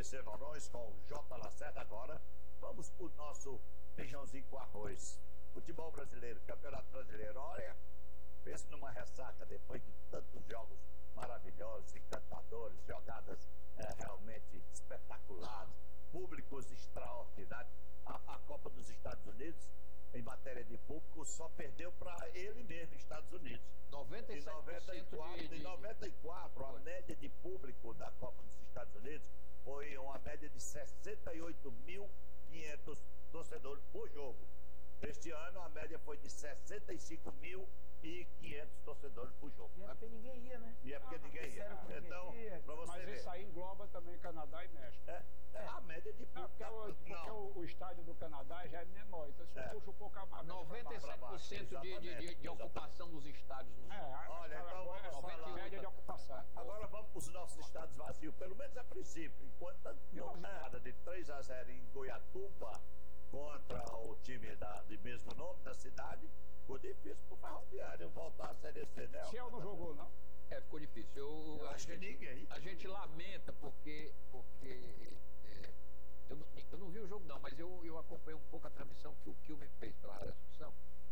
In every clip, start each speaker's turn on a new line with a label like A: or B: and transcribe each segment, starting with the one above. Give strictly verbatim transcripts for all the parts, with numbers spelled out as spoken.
A: C Norões com o J. Lacerda. Agora vamos pro nosso feijãozinho com arroz. Futebol brasileiro, Campeonato Brasileiro. Olha, pensa numa ressaca depois de tantos jogos maravilhosos, encantadores, jogadas é, realmente espetaculares, públicos extraordinários. A, a Copa dos Estados Unidos, em matéria de público, só perdeu para ele mesmo, Estados Unidos.
B: noventa e sete por cento
A: em noventa e quatro,
B: de, de...
A: em noventa e quatro, a média de público da Copa dos Estados Unidos foi uma média de sessenta e oito mil e quinhentos torcedores por jogo. Este ano a média foi de sessenta e cinco mil e quinhentos torcedores por jogo.
C: E é porque ninguém ia, né?
A: E é porque
C: ah,
A: ninguém ia. Então, para você
D: Mas
A: ver.
D: isso aí engloba também Canadá e México.
A: É, é a média de
D: Não,
A: público.
D: porque, o, porque
A: não.
D: o, o estádio do Canadá já é menor, então se
A: É.
D: puxa um pouco a média
B: noventa e sete por cento de, de, de, de ocupação dos estádios. Nos...
D: É,
A: Olha, então
D: agora
A: vamos
D: é
A: falar.
D: a média de ocupação.
A: Agora vamos para os nossos estados vazios, pelo menos a princípio. Enquanto não nada de três a zero em Goiatuba contra o time da, de mesmo nome da cidade, ficou difícil para o Ferroviário voltar a Série C, né?
D: Ciel não jogou, não?
B: É, ficou difícil. Eu,
A: Eu
B: a,
A: acho que
B: gente,
A: ninguém.
B: a gente lamenta porque, porque é, eu, não, eu não vi o jogo não, mas eu, eu acompanhei um pouco a transmissão que o Kilmer fez pela Rádio Assunção.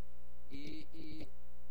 B: E, e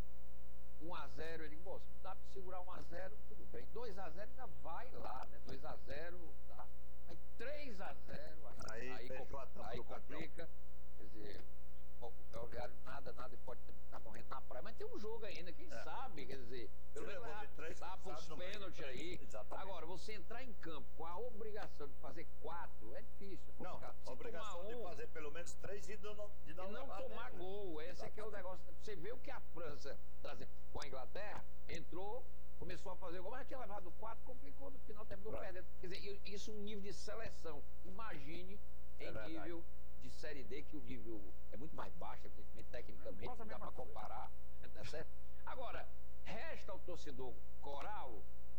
B: um a zero, ele, moço, dá para segurar um a zero, tudo bem. dois a zero ainda vai lá, né? dois a zero, tá? Aí três a zero, aí,
A: Aí
B: aí,
A: fechou a tampa
B: aí
A: do
B: complica. Quer dizer, o Ferroviário nada, nada pode estar morrendo na praia. Mas tem um jogo ainda, quem
A: É.
B: sabe, quer dizer, pelo
A: Você
B: menos
A: levou de três,
B: dá para os
A: sabe, não vai de
B: pênaltis
A: três.
B: aí.
A: Exatamente.
B: Agora, você entrar em campo com a obrigação de fazer quatro é difícil. É
A: Não,
B: complicado. Se
A: obrigação
B: tomar um,
A: de fazer pelo menos três e não, de não,
B: e não
A: levar
B: tomar
A: nenhum.
B: gol. Esse é que é o negócio. Você vê o que a França trazendo com a Inglaterra, entrou, começou a fazer gol, mas já tinha levado quatro, complicou no final, terminou
A: Claro.
B: perdendo. Quer dizer, isso um nível de seleção. Imagine
A: É
B: em
A: verdade.
B: nível de Série D, que o nível é muito mais baixo, evidentemente, tecnicamente,
D: Quase a
B: não dá
D: mesma
B: para
D: coisa.
B: comparar, tá certo? Agora, resta ao torcedor coral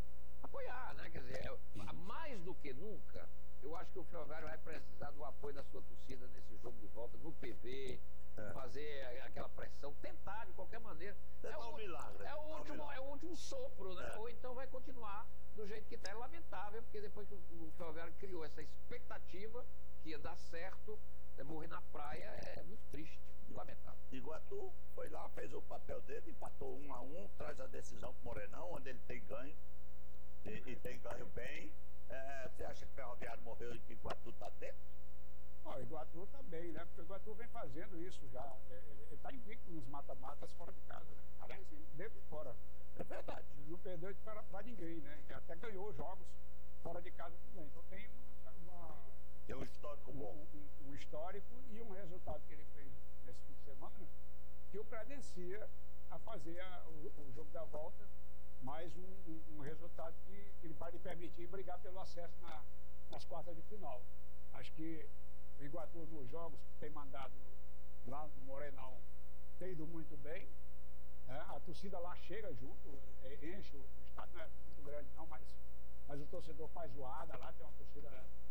B: apoiar, né? Quer dizer, é, mais do que nunca, eu acho que o Ferroviário vai precisar do apoio da sua torcida nesse jogo de volta, no P V,
A: É.
B: fazer aquela pressão, tentar de qualquer maneira.
A: Tentar
B: é o,
A: um milagre,
B: É o,
A: tentar um
B: último,
A: milagre.
B: é o último sopro, né?
A: É.
B: Ou então vai continuar do jeito que está. É lamentável, porque depois que o, o Ferroviário criou essa expectativa que ia dar certo, é, morrer na praia é muito triste, lamentável.
A: Iguatu foi lá, fez o papel dele, empatou um a um, traz a decisão pro Morenão, onde ele tem ganho, e, e tem ganho bem. É, você acha que o Ferroviário morreu e que Iguatu está dentro?
D: Ó, o Iguatu tá bem, né? Porque o Iguatu vem fazendo isso já. É, Ele está invicto nos mata-matas fora de casa, né? Aliás, dentro e fora.
A: É verdade.
D: Ele não perdeu para, para ninguém, né? Ele até ganhou jogos fora de casa também. Então tem uma, uma,
A: Tem um histórico
D: um,
A: bom.
D: um- um histórico e um resultado que ele fez nesse fim de semana que o credencia a fazer a- o, o jogo da volta, mais um, um- um resultado que, que ele vai lhe permitir brigar pelo acesso na- nas quartas de final. Acho que o Iguatu, nos jogos que tem mandado lá no Morenão, tem ido muito bem. Né? A torcida lá chega junto, é, enche, o, o estádio não é muito grande não, mas, mas o torcedor faz zoada lá, tem uma torcida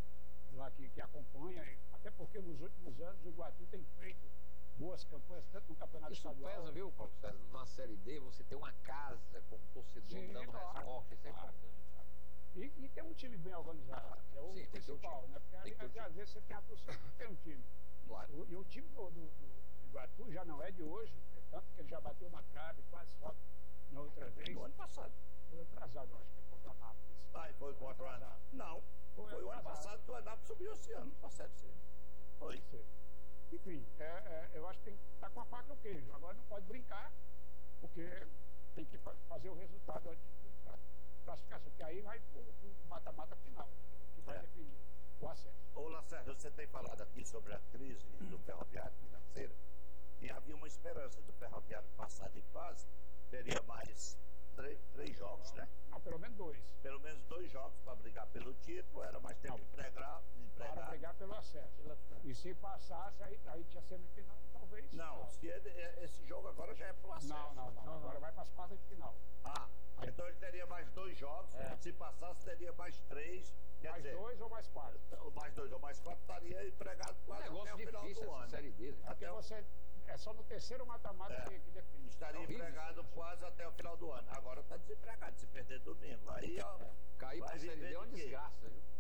D: lá que, que acompanha, e até porque nos últimos anos o Iguatu tem feito boas campanhas, tanto no campeonato
B: Isso
D: estadual.
B: pesa, viu, Paulo César? Na Série D, você tem uma casa com um torcedor
D: Sim,
B: dando
D: claro,
B: resposta, isso é
D: claro.
B: importante.
D: E, e tem um time bem organizado, que é o
B: Sim, tem que ter um
D: principal,
B: time.
D: né? Porque
B: Tem que ter um
D: às,
B: time.
D: às vezes você tem a torcida que tem um time.
B: Claro.
D: O- E o time do, do, do Iguatu já não é de hoje, é tanto que ele já bateu na trave, quase só na outra vez.
A: No ano passado.
D: Foi atrasado, eu acho que é contra a Nápoles.
A: Ah, foi contra o Anápolis. Não,
D: Foi
A: foi o ano
D: atrasado.
A: passado que o Anápolis subiu esse ano para a Série C. Foi.
D: Pode ser. Enfim, é, é, eu acho que tem que estar com a faca e o queijo. Agora não pode brincar, porque tem que fa- fazer o resultado antes de classificação, porque aí vai para o mata-mata final, que vai
A: É.
D: definir o acesso.
A: Ô Lacerda, você tem falado aqui sobre a crise do ferroviário financeira e havia uma esperança do ferroviário passar de fase, teria mais três, três jogos, né?
D: Não, pelo menos dois.
A: Pelo menos dois jogos para brigar pelo título, era mais tempo de empregar, de
D: Para
A: empregar.
D: brigar pelo acesso. E se passasse, aí, aí tinha semifinal, talvez.
A: Não, se ele- é- esse jogo agora já é pro acesso.
D: Não, não, não. Agora vai para as quartas de final.
A: Ah, então ele teria mais dois jogos,
C: É.
A: se passasse teria mais três, quer
D: Mais
A: dizer,
D: dois ou mais quatro.
A: ou mais dois ou mais quatro estaria empregado
B: Um
A: quase até
B: negócio
A: o final
B: difícil
A: do
B: essa
A: ano.
B: Série D, né?
D: Porque
A: Até o-
D: você é só no terceiro mata-mata
A: É.
D: que, que define.
A: Estaria
B: Horrível
A: empregado
B: isso.
A: quase até o final do ano. Agora está desempregado, se perder domingo. Aí, ó,
B: Cair
A: vai
B: para a Série
A: viver
B: D é uma
A: de quê?
B: desgraça, viu?